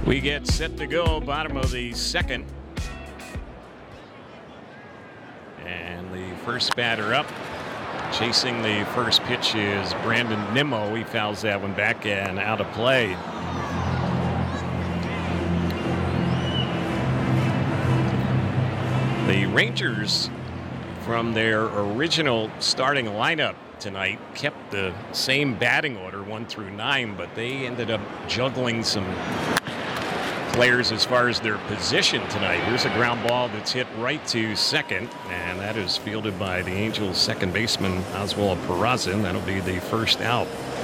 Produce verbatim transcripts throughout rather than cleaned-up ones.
We get set to go, bottom of the second. And the first batter up, chasing the first pitch is Brandon Nimmo. He fouls that one back and out of play. The Rangers, from their original starting lineup tonight, kept the same batting order, one through nine, but they ended up juggling some players as far as their position tonight. Here's a ground ball that's hit right to second, and that is fielded by the Angels' second baseman, Oswald Peraza, and that'll be the first out.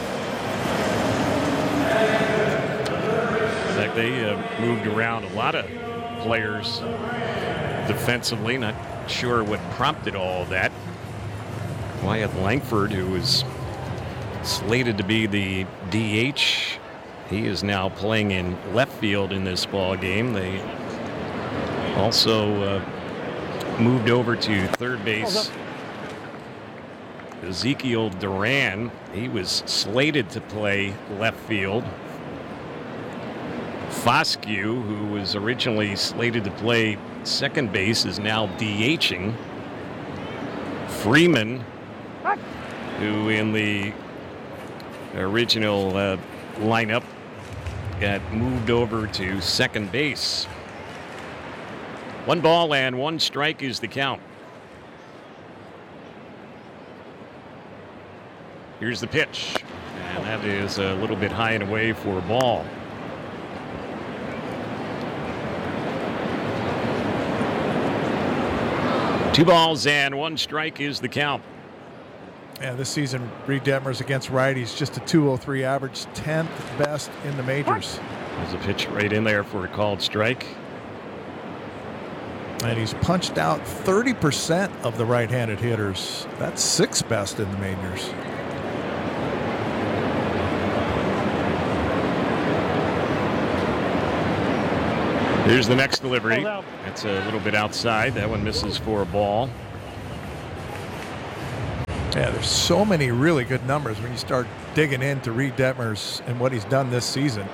In fact, they uh, moved around a lot of players defensively. Not sure what prompted all of that. Wyatt Langford, who was slated to be the D H, he is now playing in left field in this ball game. They also uh, moved over to third base. Ezekiel Duran, he was slated to play left field. Foscue, who was originally slated to play second base, is now DHing. Freeman, who in the original uh, lineup got moved over to second base. One ball and one strike is the count. Here's the pitch, and that is a little bit high and away for a ball. Two balls and one strike is the count. Yeah, this season, Reed Detmers against righties, just a two oh three average, tenth best in the majors. There's a pitch right in there for a called strike. And he's punched out thirty percent of the right-handed hitters. That's sixth best in the majors. Here's the next delivery. That's a little bit outside. That one misses for a ball. Yeah, there's so many really good numbers when you start digging into Reed Detmers and what he's done this season.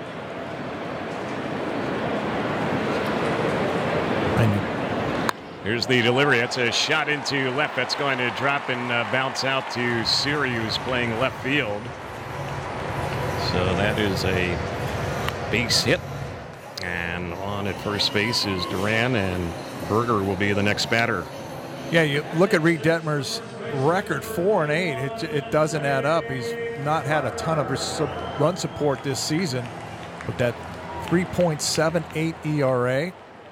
And here's the delivery. That's a shot into left. That's going to drop and uh, bounce out to Siri, who's playing left field. So that is a base hit. And on at first base is Duran, and Berger will be the next batter. Yeah, you look at Reed Detmers' record, four and eight. It, it doesn't add up. He's not had a ton of run support this season, but that three point seven eight E R A, one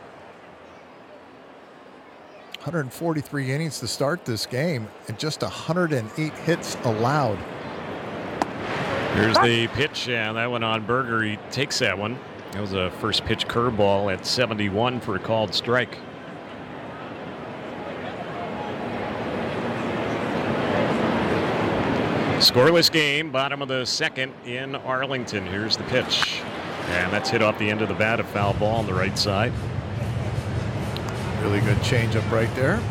hundred forty-three innings to start this game, and just one hundred eight hits allowed. Here's the pitch, and that one on Berger. He takes that one. That was a first pitch curveball at seventy-one for a called strike. Scoreless game, bottom of the second in Arlington. Here's the pitch. And that's hit off the end of the bat, a foul ball on the right side. Really good changeup right there.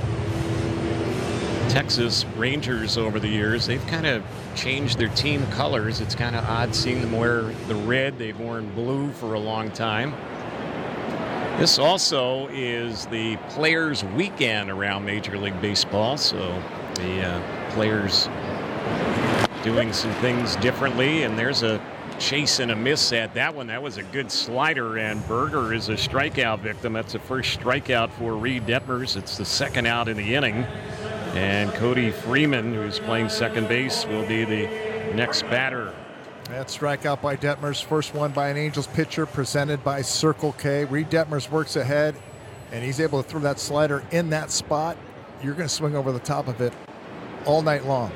Texas Rangers over the years, they've kind of changed their team colors. It's kind of odd seeing them wear the red. They've worn blue for a long time. This also is the Players' Weekend around Major League Baseball, so the uh, players doing some things differently, and there's a chase and a miss at that one. That was a good slider, and Berger is a strikeout victim. That's the first strikeout for Reed Detmers. It's the second out in the inning. And Cody Freeman, who's playing second base, will be the next batter. That strikeout by Detmers, first one by an Angels pitcher, presented by Circle K. Reed Detmers works ahead, and he's able to throw that slider in that spot. You're going to swing over the top of it all night long.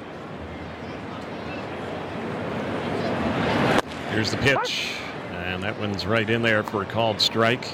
Here's the pitch, and that one's right in there for a called strike.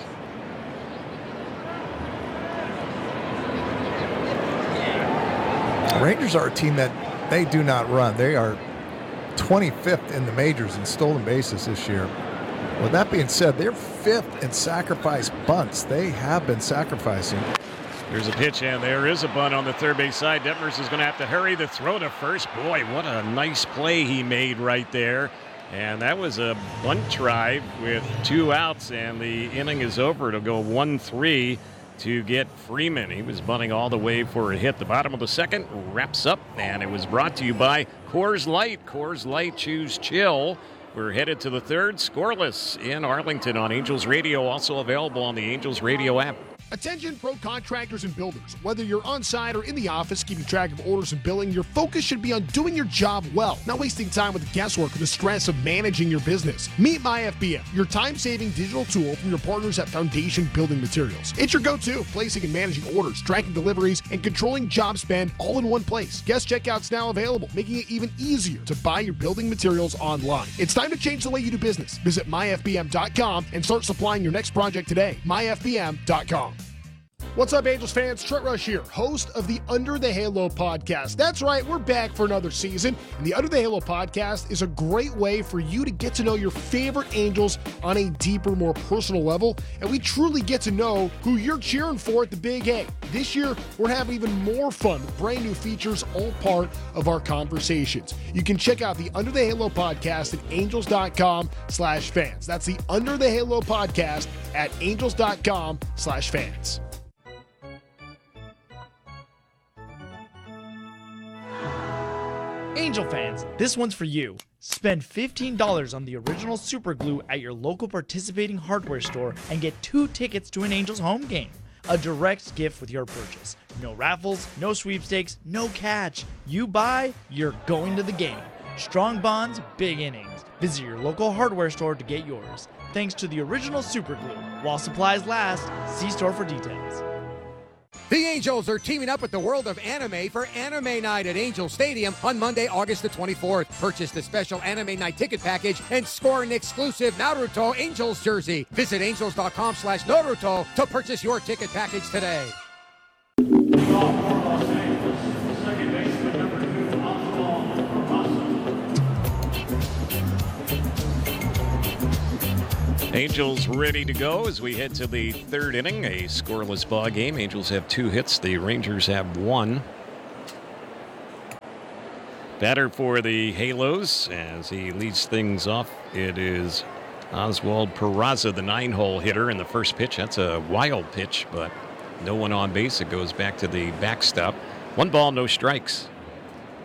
The Rangers are a team that they do not run. They are twenty-fifth in the majors in stolen bases this year. With that being said, they're fifth in sacrifice bunts. They have been sacrificing. Here's a pitch, and there is a bunt on the third base side. Detmers is going to have to hurry the throw to first. Boy, what a nice play he made right there. And that was a bunt drive with two outs, and the inning is over. It'll go one three to get Freeman. He was bunting all the way for a hit. The bottom of the second wraps up, and it was brought to you by Coors Light. Coors Light, choose chill. We're headed to the third, scoreless in Arlington on Angels Radio, also available on the Angels Radio app. Attention pro contractors and builders. Whether you're on site or in the office keeping track of orders and billing, your focus should be on doing your job well, not wasting time with the guesswork or the stress of managing your business. Meet MyFBM, your time-saving digital tool from your partners at Foundation Building Materials. It's your go-to, placing and managing orders, tracking deliveries, and controlling job spend all in one place. Guest checkout's now available, making it even easier to buy your building materials online. It's time to change the way you do business. Visit my F B M dot com and start supplying your next project today. my F B M dot com. What's up, Angels fans? Trent Rush here, host of the Under the Halo podcast. That's right, we're back for another season, and the Under the Halo podcast is a great way for you to get to know your favorite Angels on a deeper, more personal level, and we truly get to know who you're cheering for at the Big A. This year, we're having even more fun with brand new features, all part of our conversations. You can check out the Under the Halo podcast at angels dot com slash fans. That's the Under the Halo podcast at angels dot com slash fans. Angel fans, this one's for you. Spend fifteen dollars on the original Super Glue at your local participating hardware store and get two tickets to an Angels home game. A direct gift with your purchase. No raffles, no sweepstakes, no catch. You buy, you're going to the game. Strong bonds, big innings. Visit your local hardware store to get yours. Thanks to the original Super Glue. While supplies last, see store for details. The Angels are teaming up with the world of anime for Anime Night at Angel Stadium on Monday, August the twenty-fourth. Purchase the special Anime Night ticket package and score an exclusive Naruto Angels jersey. Visit angels dot com slash Naruto to purchase your ticket package today. Angels ready to go as we head to the third inning, a scoreless ball game. Angels have two hits, the Rangers have one. Batter for the Halos as he leads things off. It is Oswald Peraza, the nine-hole hitter in the first pitch. That's a wild pitch, but no one on base. It goes back to the backstop. One ball, no strikes.